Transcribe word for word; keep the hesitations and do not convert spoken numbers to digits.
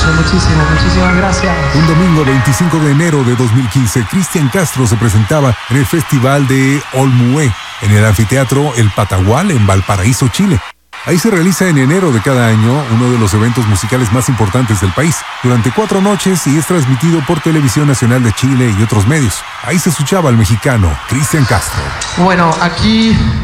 mucho, muchísimo, muchísimas gracias. Un domingo veinticinco de enero de dos mil quince, Cristian Castro se presentaba en el Festival de Olmué, en el anfiteatro El Patagual, en Valparaíso, Chile. Ahí se realiza en enero de cada año uno de los eventos musicales más importantes del país, durante cuatro noches, y es transmitido por Televisión Nacional de Chile y otros medios. Ahí se escuchaba al mexicano Cristian Castro. Bueno, aquí